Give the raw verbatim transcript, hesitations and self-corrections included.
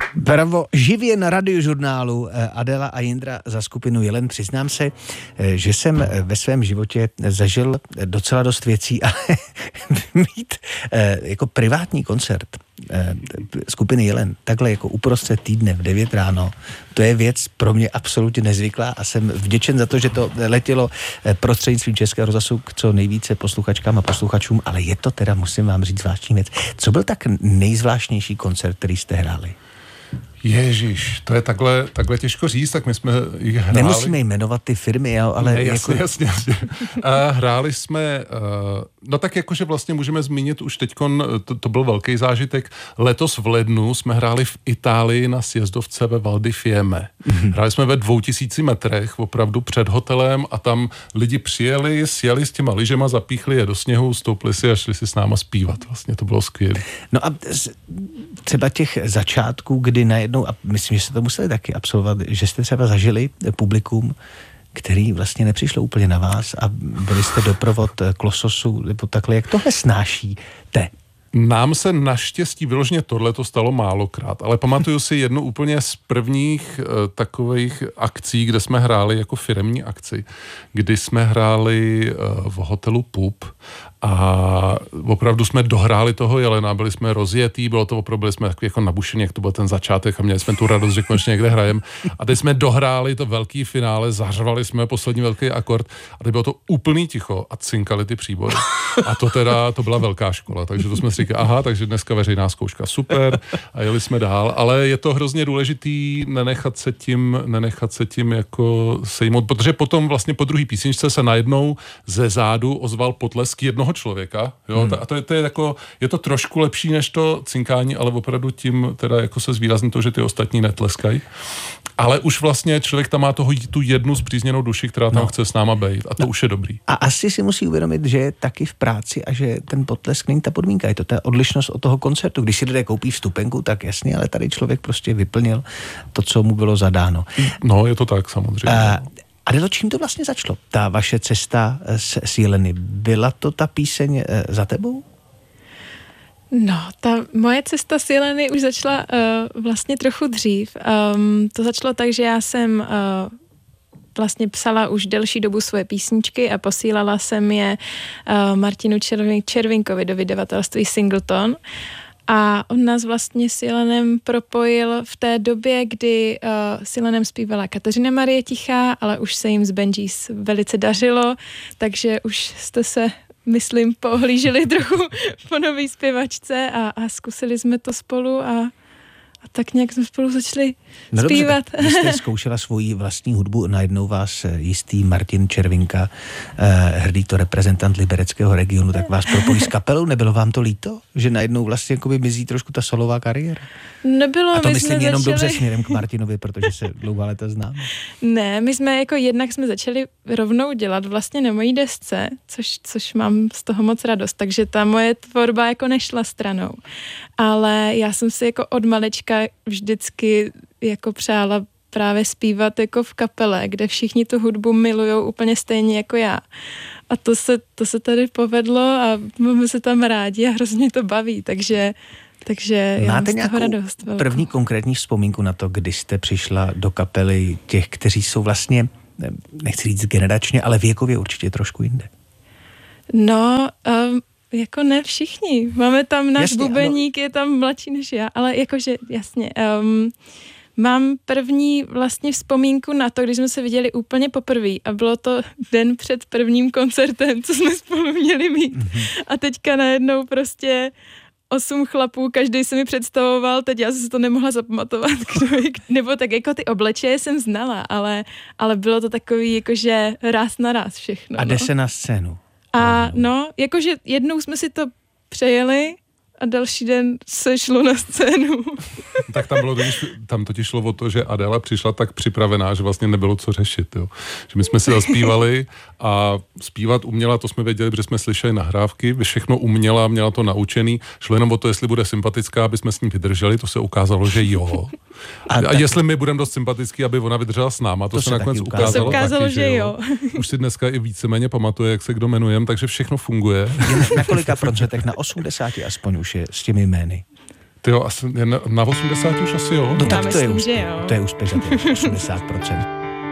Bravo, živě na radiožurnálu Adela a Jindra za skupinu Jelen. Přiznám se, že jsem ve svém životě zažil docela dost věcí, ale mít jako privátní koncert skupiny Jelen, takhle jako uprostřed týdne v devět ráno, to je věc pro mě absolutně nezvyklá a jsem vděčen za to, že to letělo prostřednictvím Českého rozhlasu k co nejvíce posluchačkám a posluchačům, ale je to teda, musím vám říct, zvláštní věc. Co byl tak nejzvláštnější koncert, který jste hráli? Ježíš, to je takhle, takhle těžko říct, tak my jsme jich hráli. Nemusíme jmenovat ty firmy, ale... Ne, jasně, jako... jasně, jasně. A hráli jsme, no tak jakože vlastně můžeme zmínit už teďkon, to, to byl velký zážitek, letos v lednu jsme hráli v Itálii na sjezdovce ve Val di Fiemme. Mm-hmm. Hráli jsme ve dvou tisíci metrech, opravdu před hotelem a tam lidi přijeli, sjeli s těma lyžema, zapíchli je do sněhu, stoupli si a šli si s náma zpívat. Vlastně to bylo skvělé. No a třeba těch začátků, kdy najednou, a myslím, že jste to museli taky absolvovat, že jste třeba zažili publikum, který vlastně nepřišlo úplně na vás a byli jste doprovod Klososu, nebo takhle, jak tohle snášíte? Nám se naštěstí vyloženě tohle to stalo málokrát, ale pamatuju si jednu úplně z prvních uh, takových akcí, kde jsme hráli jako firemní akci, kdy jsme hráli uh, v hotelu Pup a opravdu jsme dohráli toho Jelena, byli jsme rozjetý, bylo to opravdu, byli jsme takový jako nabušení, jak to byl ten začátek a měli jsme tu radost, že konečně někde hrajem. A teď jsme dohráli to velký finále, zařvali jsme poslední velký akord a teď bylo to úplný ticho a cinkali ty příbory. A to teda, to byla velká škola, takže to jsme si říkali, aha, takže dneska veřejná zkouška, super, a jeli jsme dál, ale je to hrozně důležitý nenechat se tím, nenechat se tím jako sejmout, protože potom vlastně po druhý písničce se najednou ze zádu ozval potlesk jednoho člověka, jo, hmm. a to je, to je jako, je to trošku lepší než to cinkání, ale opravdu tím teda jako se zvýrazní to, že ty ostatní netleskají. Ale už vlastně člověk tam má toho, tu jednu spřízněnou duši, která tam no. chce s náma bejt a to no. už je dobrý. A asi si musí uvědomit, že je taky v práci a že ten potlesk není ta podmínka, je to ta odlišnost od toho koncertu. Když si lidé koupí vstupenku, tak jasně, ale tady člověk prostě vyplnil to, co mu bylo zadáno. No, je to tak samozřejmě. A, Adelo, čím to vlastně začalo? Ta vaše cesta s, s Jeleny, byla to ta píseň za tebou? No, ta moje cesta s Jeleny už začala uh, vlastně trochu dřív. Um, to začalo tak, že já jsem uh, vlastně psala už delší dobu svoje písničky a posílala jsem je uh, Martinu Červin- Červinkovi do vydavatelství Singleton. A on nás vlastně s Jelenem propojil v té době, kdy uh, s Jelenem zpívala Kateřina Marie Tichá, ale už se jim z Benjis velice dařilo, takže už jste se, myslím, pohlíželi trochu po nový zpěvačce a, a zkusili jsme to spolu a A tak nějak jsme spolu začali no zpívat. Dobře, vy jste zkoušela svoji vlastní hudbu, najednou vás jistý Martin Červinka, eh, hrdý to reprezentant libereckého regionu, tak vás propojí s kapelou. Nebylo vám to líto, že najednou vlastně jakoby mizí trošku ta solová kariéra? Nebylo. A to my myslím jenom začali... dobře směrem k Martinovi, protože se dlouhá léta známe. Ne, my jsme jako jednak jsme začali rovnou dělat vlastně na mojí desce, což, což mám z toho moc radost, takže ta moje tvorba jako nešla stranou. Ale já jsem si jako od malička vždycky jako přála právě zpívat jako v kapele, kde všichni tu hudbu milujou úplně stejně jako já. A to se, to se tady povedlo a máme se tam rádi a hrozně to baví, takže Takže já máte mám z toho radost nějakou první konkrétní vzpomínku na to, kdy jste přišla do kapely těch, kteří jsou vlastně, nechci říct generačně, ale věkově určitě trošku jinde? No, um, jako ne všichni. Máme tam náš jasně, bubeník, ano. Je tam mladší než já, ale jakože jasně. Um, mám první vlastně vzpomínku na to, když jsme se viděli úplně poprvé a bylo to den před prvním koncertem, co jsme spolu měli mít. Mm-hmm. A teďka najednou prostě osm chlapů, každý se mi představoval, teď já jsem si to nemohla zapamatovat, kdo je, nebo tak jako ty obličeje jsem znala, ale, ale bylo to takový jakože ráz na ráz všechno. A jde no. se na scénu. A no, jakože jednou jsme si to přejeli a další den se šlo na scénu. Tak tam bylo totiž, tam totiž šlo o to, že Adela přišla tak připravená, že vlastně nebylo co řešit, jo. Že my jsme si zaspívali a zpívat uměla, to jsme věděli, protože jsme slyšeli nahrávky, všechno uměla, měla to naučený, šlo jenom o to, jestli bude sympatická, aby jsme s ní vydrželi, to se ukázalo, že jo. A, a tak... jestli my budeme dost sympatický, aby ona vydržela s náma, to, to se nakonec ukázalo. To se ukázalo, taky, že jo. Už si dneska i víceméně pamatuje, jak se kdo jmenujeme, takže všechno funguje. Na kolika procentech? Na osmdesáti aspoň už je s těmi jmény? Ty jo, asi na osmdesát už asi jo. No tak Já to je, myslím, úspěch, že jo. to je úspěch za těch osmdesát procent.